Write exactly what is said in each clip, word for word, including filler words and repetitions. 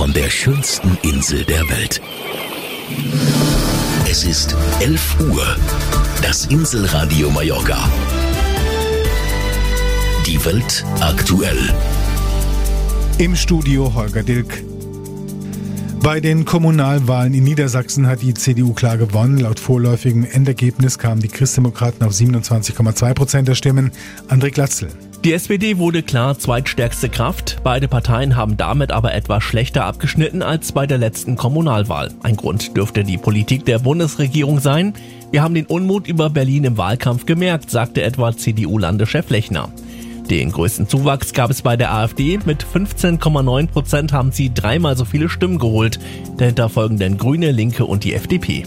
von der schönsten Insel der Welt. Es ist elf Uhr. Das Inselradio Mallorca. Die Welt aktuell. Im Studio Holger Dilk. Bei den Kommunalwahlen in Niedersachsen hat die C D U klar gewonnen. Laut vorläufigem Endergebnis kamen die Christdemokraten auf siebenundzwanzig Komma zwei Prozent der Stimmen. André Glatzel. Die S P D wurde klar zweitstärkste Kraft. Beide Parteien haben damit aber etwas schlechter abgeschnitten als bei der letzten Kommunalwahl. Ein Grund dürfte die Politik der Bundesregierung sein. Wir haben den Unmut über Berlin im Wahlkampf gemerkt, sagte etwa C D U-Landeschef Lechner. Den größten Zuwachs gab es bei der AfD. Mit fünfzehn Komma neun Prozent haben sie dreimal so viele Stimmen geholt. Dahinter folgen dann Grüne, Linke und die F D P.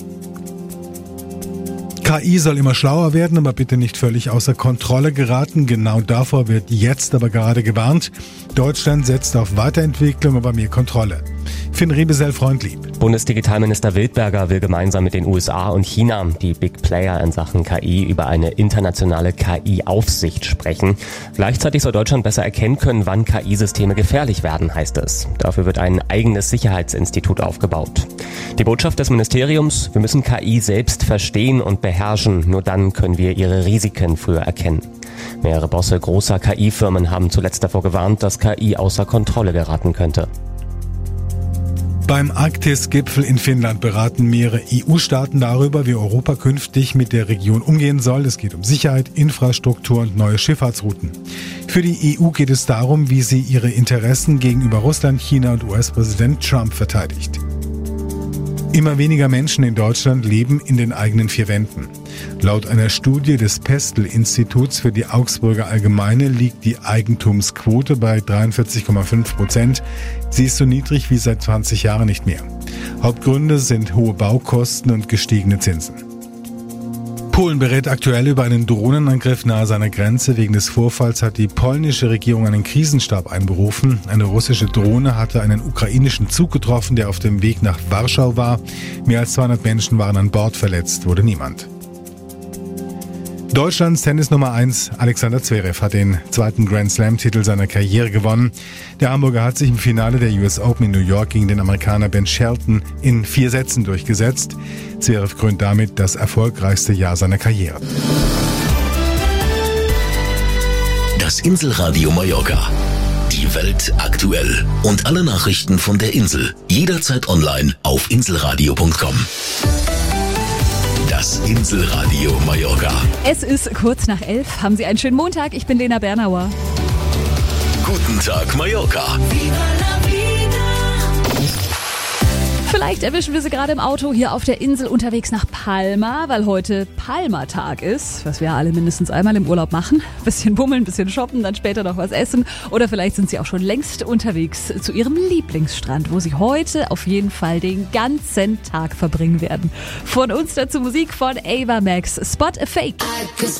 K I soll immer schlauer werden, aber bitte nicht völlig außer Kontrolle geraten. Genau davor wird jetzt aber gerade gewarnt. Deutschland setzt auf Weiterentwicklung, aber mehr Kontrolle. Finn Rebesell-Freundlieb. Bundesdigitalminister Wildberger will gemeinsam mit den U S A und China, die Big Player in Sachen K I, über eine internationale K I-Aufsicht sprechen. Gleichzeitig soll Deutschland besser erkennen können, wann K I-Systeme gefährlich werden, heißt es. Dafür wird ein eigenes Sicherheitsinstitut aufgebaut. Die Botschaft des Ministeriums: Wir müssen K I selbst verstehen und beherrschen. Nur dann können wir ihre Risiken früher erkennen. Mehrere Bosse großer K I-Firmen haben zuletzt davor gewarnt, dass K I außer Kontrolle geraten könnte. Beim Arktis-Gipfel in Finnland beraten mehrere E U-Staaten darüber, wie Europa künftig mit der Region umgehen soll. Es geht um Sicherheit, Infrastruktur und neue Schifffahrtsrouten. Für die E U geht es darum, wie sie ihre Interessen gegenüber Russland, China und U S-Präsident Trump verteidigt. Immer weniger Menschen in Deutschland leben in den eigenen vier Wänden. Laut einer Studie des Pestel-Instituts für die Augsburger Allgemeine liegt die Eigentumsquote bei dreiundvierzig Komma fünf Prozent. Sie ist so niedrig wie seit zwanzig Jahren nicht mehr. Hauptgründe sind hohe Baukosten und gestiegene Zinsen. Polen berät aktuell über einen Drohnenangriff nahe seiner Grenze. Wegen des Vorfalls hat die polnische Regierung einen Krisenstab einberufen. Eine russische Drohne hatte einen ukrainischen Zug getroffen, der auf dem Weg nach Warschau war. Mehr als zweihundert Menschen waren an Bord, verletzt wurde niemand. Deutschlands Tennis Nummer eins Alexander Zverev hat den zweiten Grand-Slam-Titel seiner Karriere gewonnen. Der Hamburger hat sich im Finale der U S Open in New York gegen den Amerikaner Ben Shelton in vier Sätzen durchgesetzt. Zverev krönt damit das erfolgreichste Jahr seiner Karriere. Das Inselradio Mallorca. Die Welt aktuell. Und alle Nachrichten von der Insel. Jederzeit online auf inselradio punkt com. Das Inselradio Mallorca. Es ist kurz nach elf. Haben Sie einen schönen Montag. Ich bin Lena Bernauer. Guten Tag, Mallorca. Vielleicht erwischen wir Sie gerade im Auto hier auf der Insel unterwegs nach Palma, weil heute Palma-Tag ist, was wir alle mindestens einmal im Urlaub machen. Bisschen bummeln, bisschen shoppen, dann später noch was essen. Oder vielleicht sind Sie auch schon längst unterwegs zu Ihrem Lieblingsstrand, wo Sie heute auf jeden Fall den ganzen Tag verbringen werden. Von uns dazu Musik von Ava Max, Spot a Fake.